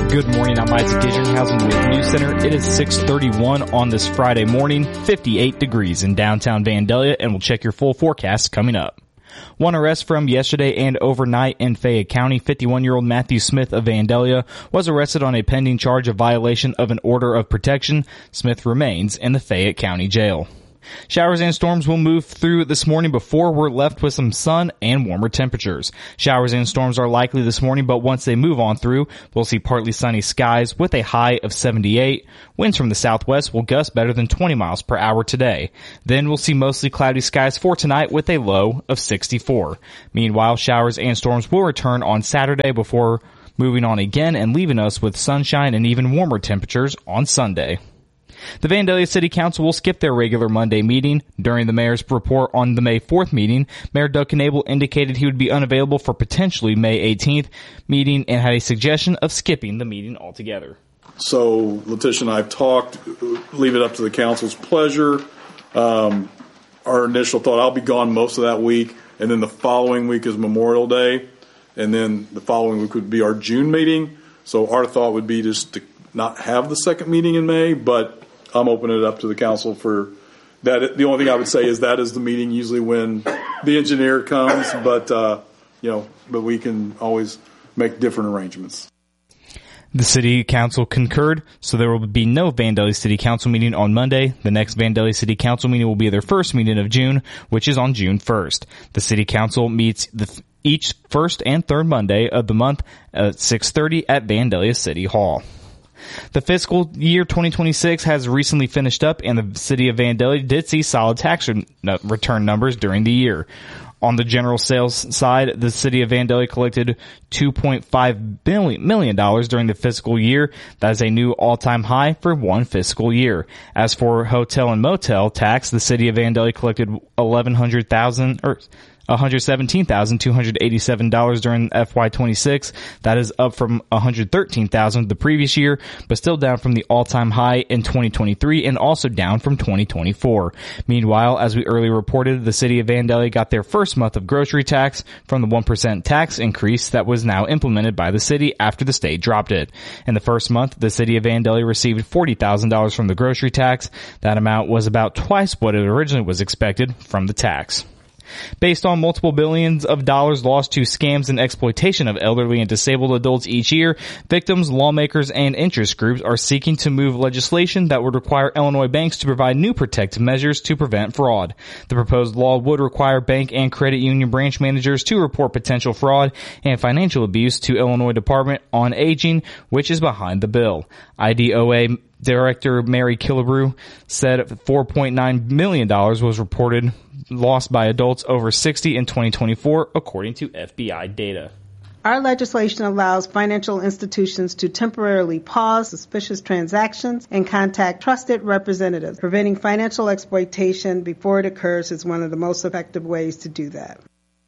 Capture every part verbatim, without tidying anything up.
Good morning, I'm Isaac Gidgenhausen with News Center. It is six thirty-one on this Friday morning, fifty-eight degrees in downtown Vandalia, and we'll check your full forecast coming up. One arrest from yesterday and overnight in Fayette County. fifty-one-year-old Matthew Smith of Vandalia was arrested on a pending charge of violation of an order of protection. Smith remains in the Fayette County Jail. Showers and storms will move through this morning before we're left with some sun and warmer temperatures. Showers and storms are likely this morning, but once they move on through, we'll see partly sunny skies with a high of seventy-eight. Winds from the southwest will gust better than twenty miles per hour today. Then we'll see mostly cloudy skies for tonight with a low of sixty-four. Meanwhile, showers and storms will return on Saturday before moving on again and leaving us with sunshine and even warmer temperatures on Sunday. The Vandalia City Council will skip their regular Monday meeting. During the mayor's report on the May fourth meeting, Mayor Doug Knable indicated he would be unavailable for potentially May eighteenth meeting and had a suggestion of skipping the meeting altogether. So Letitia and I have talked, leave it up to the council's pleasure. Um, our initial thought, I'll be gone most of that week, and then the following week is Memorial Day, and then the following week would be our June meeting. So our thought would be just to not have the second meeting in May, but I'm opening it up to the council for that. The only thing I would say is that is the meeting usually when the engineer comes, but uh, you know, but we can always make different arrangements. The City Council concurred, so there will be no Vandalia City Council meeting on Monday. The next Vandalia City Council meeting will be their first meeting of June, which is on June first. The City Council meets the, each first and third Monday of the month at six thirty at Vandalia City Hall. The fiscal year twenty twenty-six has recently finished up, and the city of Vandalia did see solid tax return numbers during the year. On the general sales side, the city of Vandalia collected two point five million dollars during the fiscal year. That is a new all-time high for one fiscal year. As for hotel and motel tax, the city of Vandalia collected eleven hundred thousand or one hundred seventeen thousand two hundred eighty-seven dollars during F Y twenty-six. That is up from one hundred thirteen thousand dollars the previous year, but still down from the all-time high in twenty twenty-three and also down from twenty twenty-four. Meanwhile, as we earlier reported, the city of Vandalia got their first month of grocery tax from the one percent tax increase that was now implemented by the city after the state dropped it. In the first month, the city of Vandalia received forty thousand dollars from the grocery tax. That amount was about twice what it originally was expected from the tax. Based on multiple billions of dollars lost to scams and exploitation of elderly and disabled adults each year, victims, lawmakers, and interest groups are seeking to move legislation that would require Illinois banks to provide new protective measures to prevent fraud. The proposed law would require bank and credit union branch managers to report potential fraud and financial abuse to Illinois Department on Aging, which is behind the bill. I D O A Director Mary Killebrew said four point nine million dollars was reported lost by adults over sixty in twenty twenty-four, according to F B I data. Our legislation allows financial institutions to temporarily pause suspicious transactions and contact trusted representatives. Preventing financial exploitation before it occurs is one of the most effective ways to do that.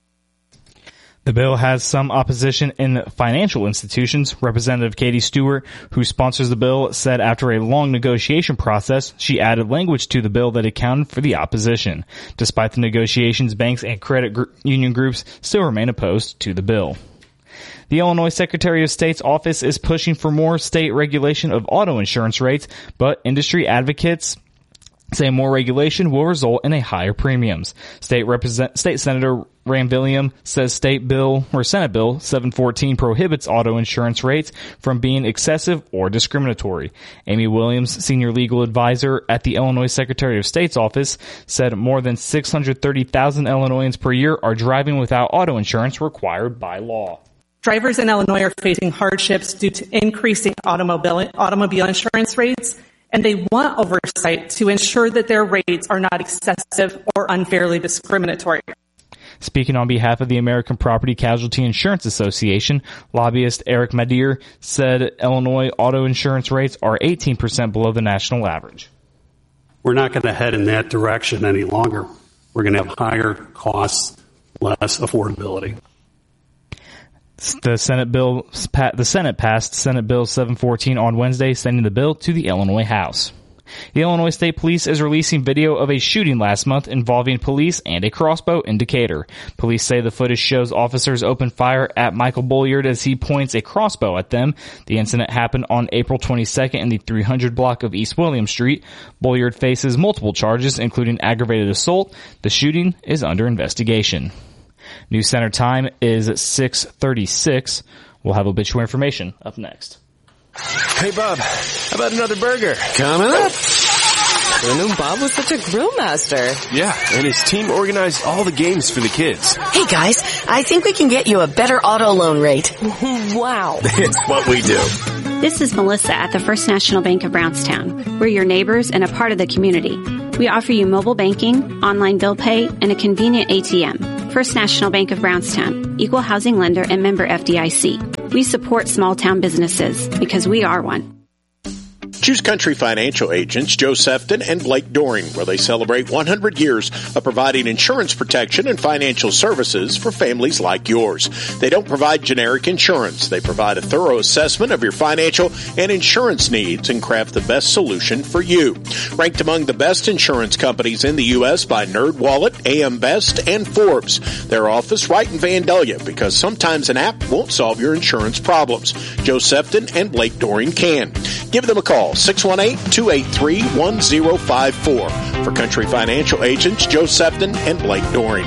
The bill has some opposition in financial institutions. Representative Katie Stewart, who sponsors the bill, said after a long negotiation process, she added language to the bill that accounted for the opposition. Despite the negotiations, banks and credit gr- union groups still remain opposed to the bill. The Illinois Secretary of State's office is pushing for more state regulation of auto insurance rates, but industry advocates say more regulation will result in a higher premiums. State Represent- State Senator Ram Villiam says state bill or Senate Bill seven fourteen prohibits auto insurance rates from being excessive or discriminatory. Amy Williams, senior legal advisor at the Illinois Secretary of State's office, said more than six hundred thirty thousand Illinoisans per year are driving without auto insurance required by law. Drivers in Illinois are facing hardships due to increasing automobile, automobile insurance rates, and they want oversight to ensure that their rates are not excessive or unfairly discriminatory. Speaking on behalf of the American Property Casualty Insurance Association, lobbyist Eric Madir said Illinois auto insurance rates are eighteen percent below the national average. We're not going to head in that direction any longer. We're going to have higher costs, less affordability. The Senate bill, the Senate passed Senate Bill seven fourteen on Wednesday, sending the bill to the Illinois House. The Illinois State Police is releasing video of a shooting last month involving police and a crossbow in Decatur. Police say the footage shows officers open fire at Michael Bolliard as he points a crossbow at them. The incident happened on April twenty-second in the three hundred block of East William Street. Bolliard faces multiple charges, including aggravated assault. The shooting is under investigation. News Center time is six thirty-six. We'll have obituary information up next. Hey, Bob, how about another burger? Coming up. I knew Bob was such a grill master. Yeah, and his team organized all the games for the kids. Hey, guys, I think we can get you a better auto loan rate. Wow. It's what we do. This is Melissa at the First National Bank of Brownstown. We're your neighbors and a part of the community. We offer you mobile banking, online bill pay, and a convenient A T M. First National Bank of Brownstown, equal housing lender and member F D I C. We support small town businesses because we are one. Choose Country Financial agents Joe Sefton and Blake Doring, where they celebrate one hundred years of providing insurance protection and financial services for families like yours. They don't provide generic insurance. They provide a thorough assessment of your financial and insurance needs and craft the best solution for you. Ranked among the best insurance companies in the U S by NerdWallet, A M Best, and Forbes. Their office right in Vandalia, because sometimes an app won't solve your insurance problems. Joe Sefton and Blake Doring can. Give them a call. six one eight, two eight three, one zero five four. For Country Financial agents Joe Sefton and Blake Doring.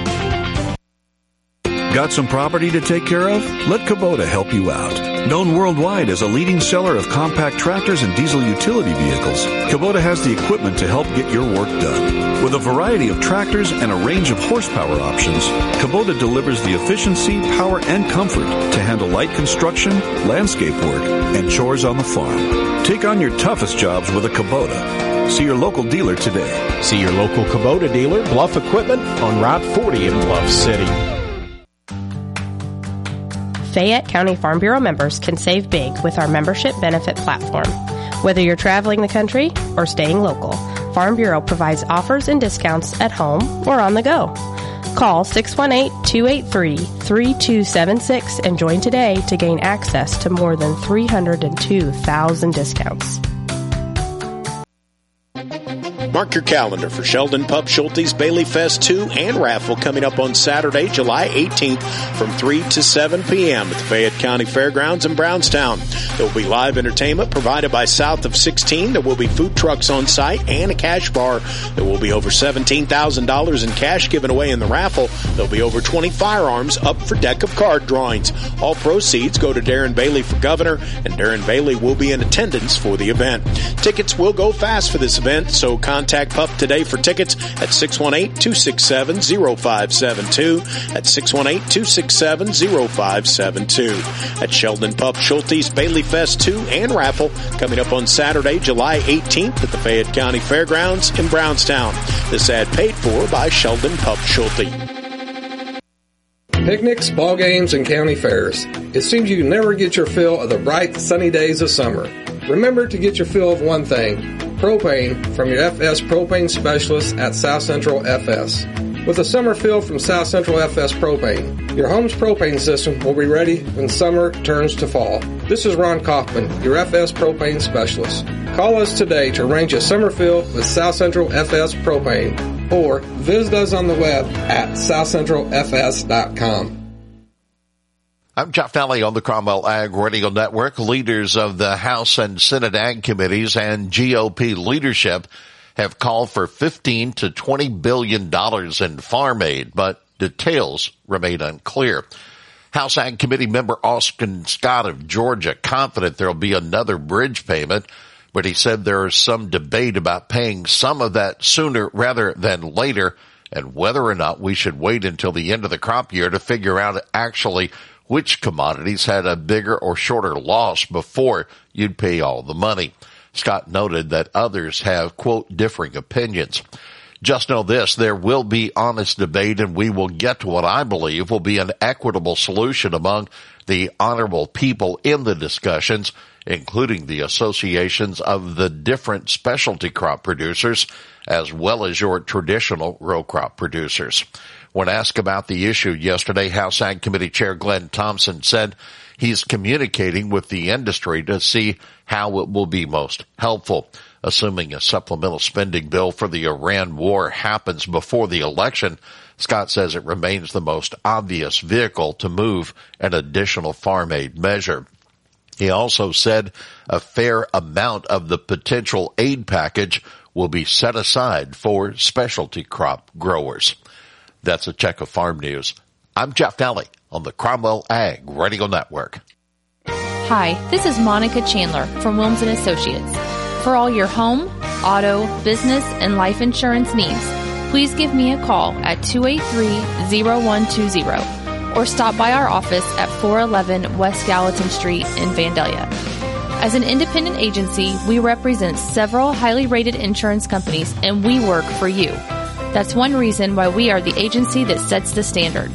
Got some property to take care of? Let Kubota help you out. Known worldwide as a leading seller of compact tractors and diesel utility vehicles, Kubota has the equipment to help get your work done. With a variety of tractors and a range of horsepower options, Kubota delivers the efficiency, power, and comfort to handle light construction, landscape work, and chores on the farm. Take on your toughest jobs with a Kubota. See your local dealer today. See your local Kubota dealer, Bluff Equipment, on Route forty in Bluff City. Fayette County Farm Bureau members can save big with our membership benefit platform. Whether you're traveling the country or staying local, Farm Bureau provides offers and discounts at home or on the go. Call six one eight, two eight three, three two seven six and join today to gain access to more than three hundred two thousand discounts. Mark your calendar for Sheldon Pup Schulte's Bailey Fest two and raffle coming up on Saturday, July eighteenth from three to seven p.m. at the Fayette County Fairgrounds in Brownstown. There will be live entertainment provided by South of sixteen. There will be food trucks on site and a cash bar. There will be over seventeen thousand dollars in cash given away in the raffle. There will be over twenty firearms up for deck of card drawings. All proceeds go to Darren Bailey for governor, and Darren Bailey will be in attendance for the event. Tickets will go fast for this event, so contact Contact Pup today for tickets at six one eight, two six seven, zero five seven two. At six one eight, two six seven, zero five seven two. At Sheldon Pup Schulte's Bailey Fest two and raffle coming up on Saturday, July eighteenth at the Fayette County Fairgrounds in Brownstown. This ad paid for by Sheldon Pup Schulte. Picnics, ball games, and county fairs. It seems you never get your fill of the bright, sunny days of summer. Remember to get your fill of one thing, propane, from your F S propane specialist at South Central F S. With a summer fill from South Central F S Propane, your home's propane system will be ready when summer turns to fall. This is Ron Kaufman, your F S propane specialist. Call us today to arrange a summer fill with South Central F S Propane, or visit us on the web at south central f s dot com. I'm Jeff Daly on the Cromwell Ag Radio Network. Leaders of the House and Senate Ag Committees and G O P leadership have called for fifteen to twenty billion dollars in farm aid, but details remain unclear. House Ag Committee member Austin Scott of Georgia confident there will be another bridge payment, but he said there is some debate about paying some of that sooner rather than later, and whether or not we should wait until the end of the crop year to figure out actually which commodities had a bigger or shorter loss before you'd pay all the money. Scott noted that others have, quote, differing opinions. Just know this, there will be honest debate, and we will get to what I believe will be an equitable solution among the honorable people in the discussions, including the associations of the different specialty crop producers, as well as your traditional row crop producers. When asked about the issue yesterday, House Ag Committee Chair Glenn Thompson said he's communicating with the industry to see how it will be most helpful. assuming a supplemental spending bill for the Iran war happens before the election. Scott says it remains the most obvious vehicle to move an additional farm aid measure. He also said a fair amount of the potential aid package will be set aside for specialty crop growers. That's a check of farm news. I'm Jeff Daly on the Cromwell Ag Radio Network. Hi, this is Monica Chandler from Wilms and Associates. For all your home, auto, business, and life insurance needs, please give me a call at two eight three, zero one two zero or stop by our office at four eleven West Gallatin Street in Vandalia. As an independent agency, we represent several highly rated insurance companies and we work for you. That's one reason why we are the agency that sets the standard.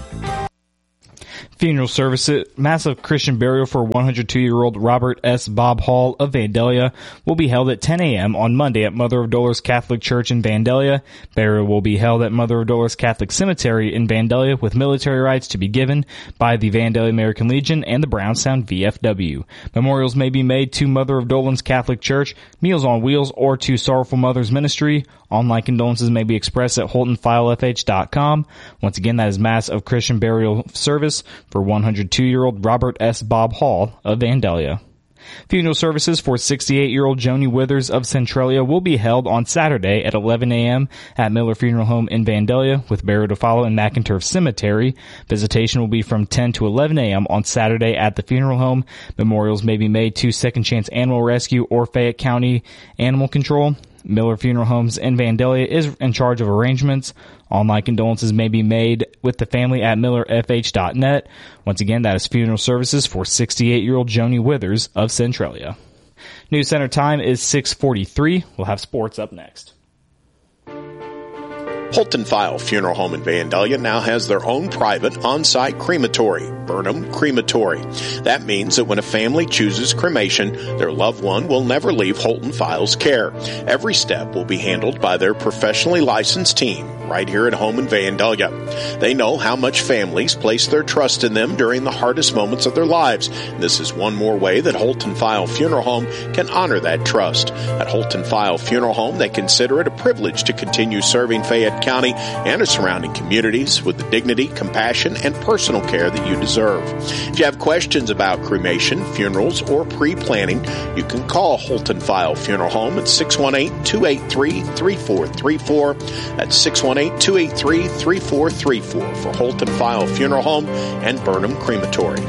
Funeral services, massive Christian burial for one hundred two year old Robert S. Bob Hall of Vandalia will be held at ten a.m. on Monday at Mother of Dolors Catholic Church in Vandalia. Burial will be held at Mother of Dolors Catholic Cemetery in Vandalia with military rites to be given by the Vandalia American Legion and the Brownstown V F W. Memorials may be made to Mother of Dolors Catholic Church, Meals on Wheels, or to Sorrowful Mothers Ministry. Online condolences may be expressed at holton file f h dot com. Once again, that is Mass of Christian Burial Service for one hundred two year old Robert S. Bob Hall of Vandalia. Funeral services for sixty-eight year old Joni Withers of Centralia will be held on Saturday at eleven a.m. at Miller Funeral Home in Vandalia, with burial to follow in McInturf Cemetery. Visitation will be from ten to eleven a.m. on Saturday at the funeral home. Memorials may be made to Second Chance Animal Rescue or Fayette County Animal Control. Miller Funeral Homes in Vandalia is in charge of arrangements. Online condolences may be made with the family at miller f h dot net. Once again, that is funeral services for sixty-eight year old Joni Withers of Centralia. News Center time is six forty-three. We'll have sports up next. Holton File Funeral Home in Vandalia now has their own private on-site crematory, Burnham Crematory. That means that when a family chooses cremation, their loved one will never leave Holton File's care. Every step will be handled by their professionally licensed team right here at home in Vandalia. They know how much families place their trust in them during the hardest moments of their lives. This is one more way that Holton File Funeral Home can honor that trust. At Holton File Funeral Home, they consider it a privilege to continue serving Fayette County and its surrounding communities with the dignity, compassion, and personal care that you deserve. If you have questions about cremation, funerals, or pre-planning, you can call Holton File Funeral Home at six one eight, two eight three, three four three four. That's six one eight, two eight three, three four three four for Holton File Funeral Home and Burnham Crematory.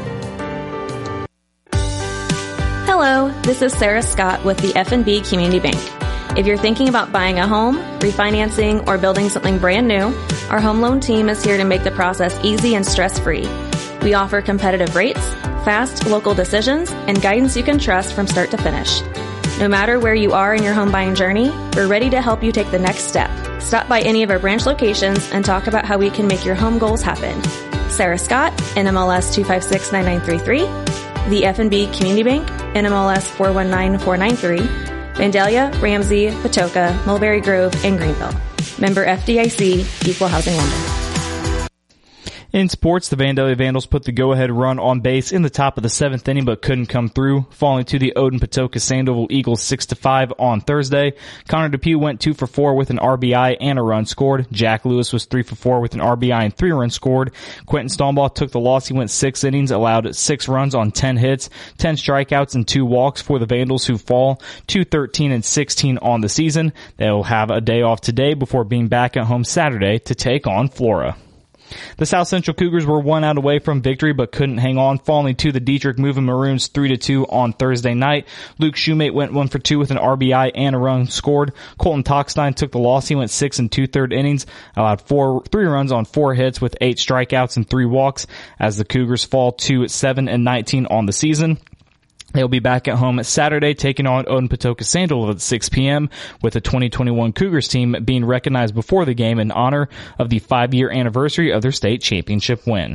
Hello, this is Sarah Scott with the F and B Community Bank. If you're thinking about buying a home, refinancing, or building something brand new, our home loan team is here to make the process easy and stress-free. We offer competitive rates, fast local decisions, and guidance you can trust from start to finish. No matter where you are in your home buying journey, we're ready to help you take the next step. Stop by any of our branch locations and talk about how we can make your home goals happen. Sarah Scott, N M L S two five six nine nine three three, the F and B Community Bank, N M L S four one nine four nine three, Vandalia, Ramsey, Patoka, Mulberry Grove, and Greenville. Member F D I C, Equal Housing Lender. In sports, the Vandalia Vandals put the go-ahead run on base in the top of the seventh inning, but couldn't come through, falling to the Odin Patoka Sandoval Eagles six to five on Thursday. Connor Depew went two for four with an R B I and a run scored. Jack Lewis was three for four with an R B I and three runs scored. Quentin Stoneball took the loss. He went six innings, allowed six runs on ten hits, ten strikeouts, and two walks for the Vandals, who fall to thirteen and sixteen on the season. They'll have a day off today before being back at home Saturday to take on Flora. The South Central Cougars were one out away from victory but couldn't hang on, falling to the Dietrich Moving Maroons three to two on Thursday night. Luke Shoemate went one for two with an R B I and a run scored. Colton Tockstein took the loss. He went six and two-third innings, allowed four, three runs on four hits with eight strikeouts and three walks as the Cougars fall to seven and nineteen on the season. They'll be back at home Saturday, taking on Odin Patoka Sandoval at six p.m., with the twenty twenty-one Cougars team being recognized before the game in honor of the five-year anniversary of their state championship win.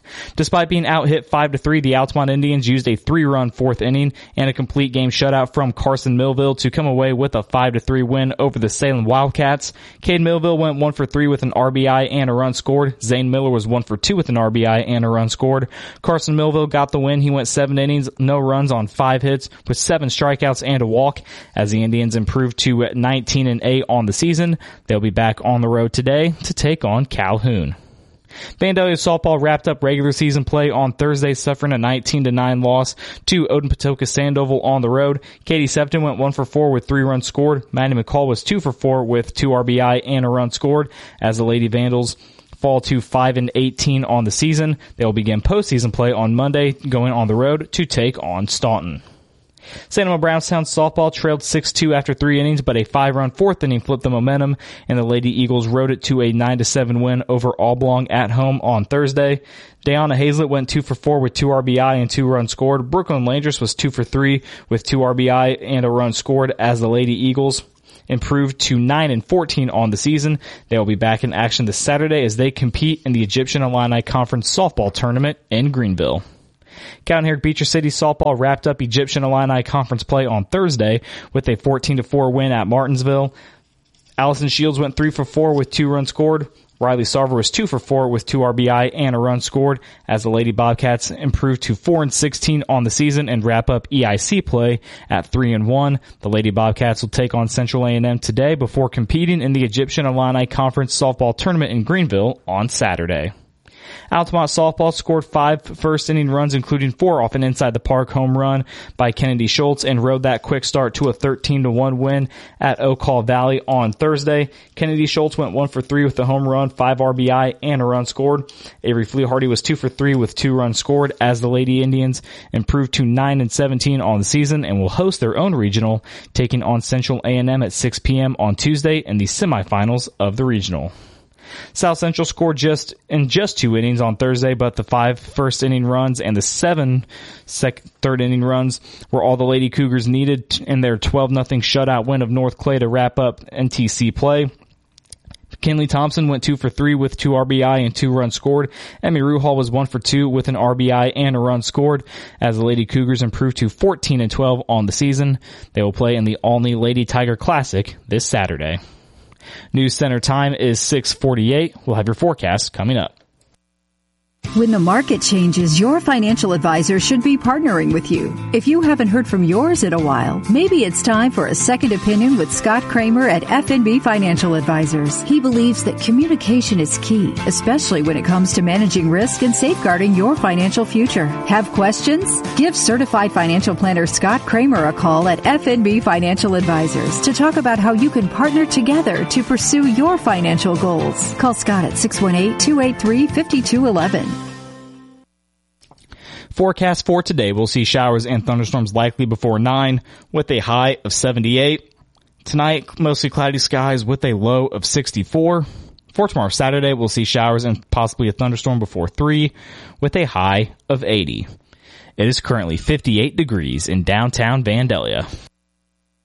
Despite being out-hit five to three, the Altamont Indians used a three-run fourth inning and a complete game shutout from Carson Millville to come away with a five to three win over the Salem Wildcats. Cade Millville went one for three with an R B I and a run scored. Zane Miller was one for two with an R B I and a run scored. Carson Millville got the win. He went seven innings, no runs on five hits with seven strikeouts and a walk. As the Indians improved to nineteen and eight on the season, they'll be back on the road today to take on Calhoun. Vandalia softball wrapped up regular season play on Thursday, suffering a nineteen to nine loss to Odin-Patoka Sandoval on the road. Katie Septon went one for four with three runs scored. Maddie McCall was two for four with two R B I and a run scored. As the Lady Vandals fall to five and eighteen on the season, they will begin postseason play on Monday, going on the road to take on Staunton. Saint Elmo Brownstown softball trailed six two after three innings, but a five-run fourth inning flipped the momentum, and the Lady Eagles rode it to a nine to seven win over Oblong at home on Thursday. Dayana Hazlett went two for four with two R B I and two runs scored. Brooklyn Landers was two for three with two R B I and a run scored as the Lady Eagles improved to nine and fourteen on the season. They will be back in action this Saturday as they compete in the Egyptian Illini Conference softball tournament in Greenville. Cowden Herrick Beecher City softball wrapped up Egyptian Illini Conference play on Thursday with a fourteen to four win at Martinsville. Allison Shields went three for four with two runs scored. Riley Sarver was two for four with two R B I and a run scored as the Lady Bobcats improved to four and sixteen on the season and wrap up E I C play at three and one. The Lady Bobcats will take on Central A and M today before competing in the Egyptian Illini Conference softball tournament in Greenville on Saturday. Altamont softball scored five first inning runs, including four off an inside the park home run by Kennedy Schultz, and rode that quick start to a thirteen to one win at Oak Hall Valley on Thursday. Kennedy Schultz went one for three with a home run, five R B I, and a run scored. Avery Fleahardy was two for three with two runs scored as the Lady Indians improved to nine and seventeen on the season and will host their own regional, taking on Central A and M at six p.m. on Tuesday in the semifinals of the regional. South Central scored just in just two innings on Thursday, but the five first inning runs and the seven sec- third inning runs were all the Lady Cougars needed in their twelve nothing shutout win of North Clay to wrap up N T C play. Kinley Thompson went two for three with two R B I and two runs scored. Emmy Ruhal was one for two with an R B I and a run scored as the Lady Cougars improved to fourteen and twelve on the season. They will play in the Olney Lady Tiger Classic this Saturday. News Center time is six forty-eight. We'll have your forecast coming up. When the market changes, your financial advisor should be partnering with you. If you haven't heard from yours in a while, maybe it's time for a second opinion with Scott Kramer at F N B Financial Advisors. He believes that communication is key, especially when it comes to managing risk and safeguarding your financial future. Have questions? Give certified financial planner Scott Kramer a call at F N B Financial Advisors to talk about how you can partner together to pursue your financial goals. Call Scott at six one eight, two eight three, five two one one. Forecast for today, we'll see showers and thunderstorms likely before nine with a high of seventy-eight. Tonight, mostly cloudy skies with a low of sixty-four. For tomorrow, Saturday, we'll see showers and possibly a thunderstorm before three with a high of eighty. It is currently fifty-eight degrees in downtown Vandalia.